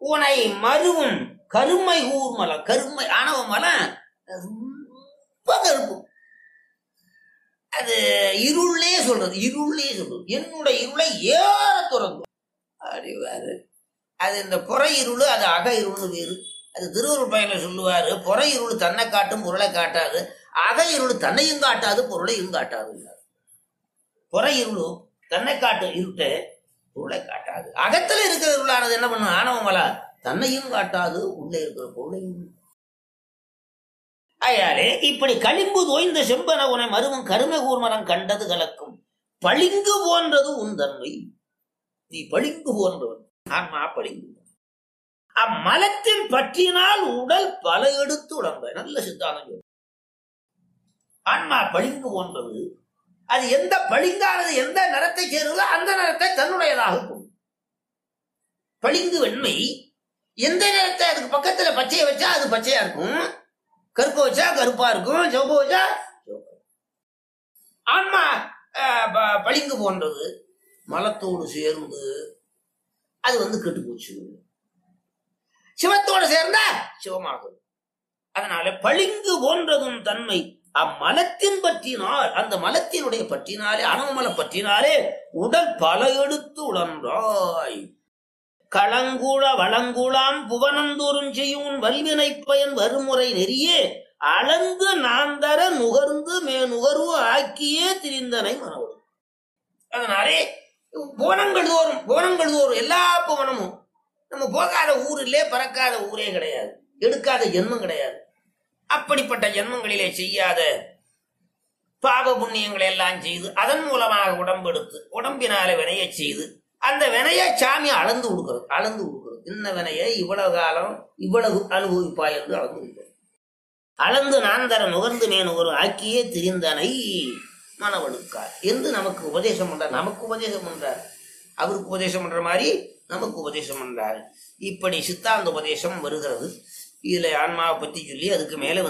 உனை மருவும் கருமை ஊர்மலம். கருமை ஆணவ மலம் ரொம்ப கருப்பு. அது இருளே சொல்றது. என்னுடைய இருளை ஏற துறங்கும் அறிவாரு. அது இந்த புற இருள், அது அக இருள்னு வேறு. அது திருவருள் பயன்ல சொல்லுவாரு, புற இருள் தன்னை காட்டும் பொருளை காட்டாது, அக இருள் தன்னையும் காட்டாது பொருளையும் காட்டாது. புற இருள் தன்னை காட்டும் இருட்டு பொருளை காட்டாது. அகத்துல இருக்கிற இருளானது என்ன பண்ணும்? ஆணவமலா தன்னையும் காட்டாது, உள்ளே இருக்கிற பொருளையும். அயாலே இப்படி களிம்பு தோய்ந்த செம்பன உனை மருவும் கருமை கூர்மரம் கண்டது கலக்கும். பளிங்கு போன்றது உன் தன்மை. நீ பளிங்கு போன்றவன். ஆன்மா பளிங்கு. அம்மலத்தின் பற்றினால் உடல் பல எடுத்து உடம்ப. நல்ல சித்தாந்தம். ஆன்மா பளிங்கு போன்றது. அது எந்த பளிங்கானது எந்த நிறத்தை சேருதோ அந்த நிறத்தை தன்னுடையதாக கொள்ளும். பளிங்கு வெண்மை. எந்த நிறத்தை அதுக்கு பக்கத்துல பச்சையை வச்சா அது பச்சையா இருக்கும், கருப்பை வச்சா கருப்பா இருக்கும், சிவப்பு வச்சா சிவப்பு. ஆன்மா பளிங்கு போன்றது. மலத்தோடு சேர்ந்து அது கெட்டு போச்சு. சிவத்தோடு சேர்ந்தா சிவமாகும். அதனால பளிங்கு போன்றதும் தன்மை அம்மலத்தின் பற்றினால், அந்த மலத்தினுடைய பற்றினாலே, அணுமல பற்றினாலே உடல் பல எடுத்து உடன்றாய். களங்குள வளங்குளாம் புவனந்தோறும் செய்யும் வல்வினை பயன் வருமுறை நெறியே அளந்து நாந்தர நுகர்ந்து நுகர்வு ஆக்கியே திரிந்தனை மனவடு. அதனாலே புவனங்கள் தோறும் எல்லா புவனமும் நம்ம போகாத ஊர் இல்லே, பறக்காத ஊரே கிடையாது, எடுக்காத ஜென்மம் கிடையாது. அப்படிப்பட்ட ஜென்மங்களிலே செய்யாத பாவ புண்ணியங்களை எல்லாம் செய்து அதன் மூலமாக உடம்பெடுத்து உடம்பினால வினையை செய்து அந்த வினையை சாமி அளந்து கொடுக்கிறது. இன்ன வினையை இவ்வளவு காலம் இவ்வளவு அனுபவிப்பாய் என்று அளந்து கொடுக்கிறது. அளந்து நான்தர நுகர்ந்து நுகர்வு ஆக்கியே திரிந்தனை மனவழுக்கார் என்று நமக்கு உபதேசம் பண்றார். அவருக்கு உபதேசம் பண்ற மாதிரி நமக்கு உபதேசம் பண்றாரு. இப்படி சித்தாந்த உபதேசம் வருகிறது. இதுல ஆன்மாவை பத்தி சொல்லி அதுக்கு மேல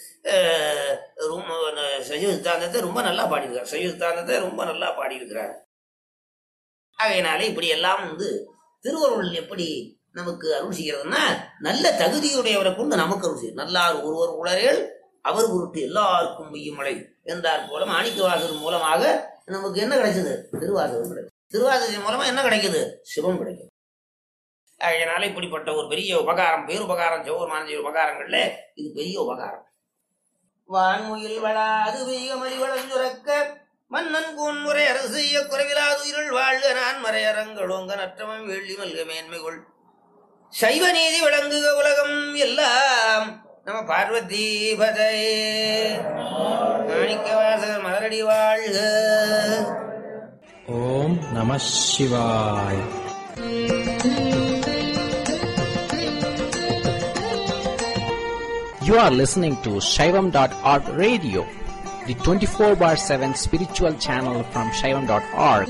சைவ சித்தாந்தத்தை ரொம்ப நல்லா பாடியிருக்கிறார். ஆகையினாலே இப்படி எல்லாம் திருவருள் எப்படி நமக்கு அருள் செய்கிறதுன்னா, நல்ல தகுதியுடையவரை கொண்டு நமக்கு அருள் செய்யும். நல்லார் ஒருவர் உளரேல் அவர் பொருட்டு எல்லாருக்கும் மெய்யுமழை என்றார் போல மாணிக்கவாசகர் மூலமாக நமக்கு என்ன கிடைச்சது? திருவாசகம் கிடைக்கும். திருவாசகம் மூலமா என்ன கிடைக்குது? சிவம் கிடைக்கும். அதனால இப்படிப்பட்ட ஒரு பெரிய உபகாரம், பேருபகாரம், சிவபெருமான உபகாரங்கள்ல இது பெரிய உபகாரம். வான்முயில் வளாது வெய்கமலி வளஞ்சுரக்க மன்னன் கூன்முறை அரசு செய்ய குறைவிலாது இருள் வாழ்க நான் மறையரங்களோங்க நற்றமம் வெள்ளி மல்க மேன்மைகள் சைவ நீதி விளங்குக உலகம் எல்லாம். நம்ம பார்வதி பதை மாணிக்கவாசகர் மலரடி வாழ்க. ஓம் நம சிவாய். You are listening to Shaivam.org radio, the 24/7 spiritual channel from Shaivam.org.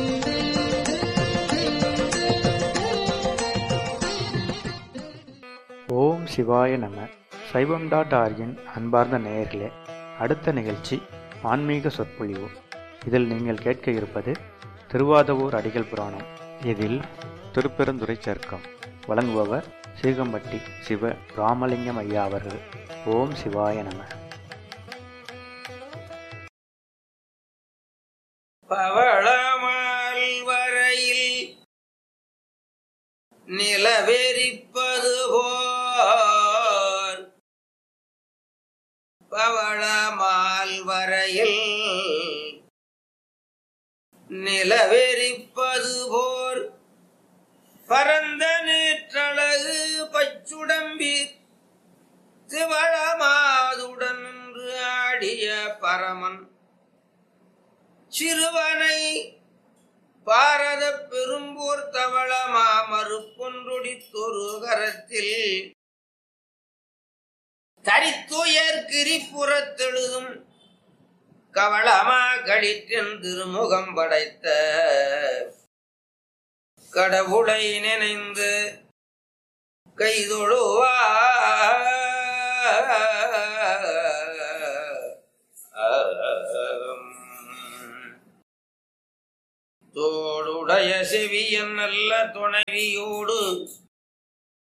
ஓம் சிவாய நம. சைவம்.org-இன் அன்பார்ந்த நேயர்களே, அடுத்த நிகழ்ச்சி ஆன்மீக சொற்பொழிவு. இதில் நீங்கள் கேட்க இருப்பது திருவாதவூர் அடிகள் புராணம். இதில் திருப்பெருந்துறை சர்க்கம் வழங்குபவர் சீகம்பட்டி சிவ ராமலிங்கம் ஐயா அவர்கள். ஓம் சிவாய நம. பவளமால் வரையில் நிலவெறிப்பது போர், பவளமால் வரையில் நிலவெறிப்பது போர் பரந்த நேற்றழகு பச்சுடம்பி திவளமாதுடன் ஆடிய பரமன் சிறுவனை பாரத பெரும்போர் தவளமா மறுப்பொன்றொடித்தொரு கரத்தில் தரித்துயர் கிரிப்புறத்தெழுதும் கவளமா களிற்றின் திருமுகம் படைத்த கடவுளை நினைந்து கைதொழுவா தோடுடைய செவியன் நல்ல துணைவியோடு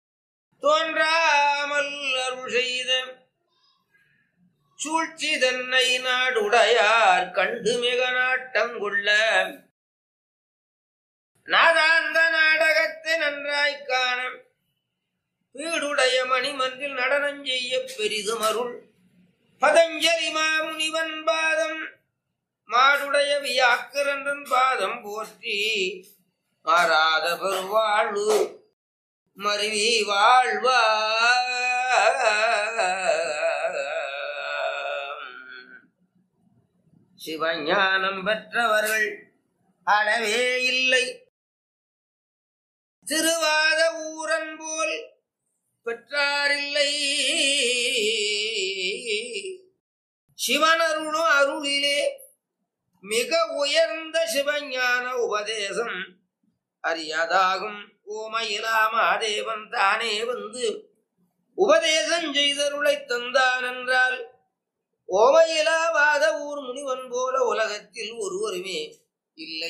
தோன்றாமல் அருள் செய்த சூழ்ச்சி தன்னை நாடுடையார் கண்டு மிக நாட்டங்குள்ள நாதாந்த நாடகத்தை நன்றாய் காண வீடுடைய மணிமன்றில் நடனம் செய்ய பெரிதும் அருள் பதஞ்சலி மாமுனிவன் பாதம் மாடுடைய வியாக்கரன் பாதம் போற்றி மாறாத பெருவாழ்வு மருவி வாழ்வா சிவஞானம் பெற்றவர்கள் அளவே இல்லை திருவாத ஊரன் போல் பெற்றாரில்லை சிவனருளும் அருளிலே மிக உயர்ந்த சிவஞான உபதேசம் அறியாதாகும் ஓமயிலாமாதேவன் தானே வந்து உபதேசம் செய்தருளை தந்தான் என்றால் ஓமையிலாவாத ஊர் முனிவன் போல உலகத்தில் ஒருவருமே இல்லை.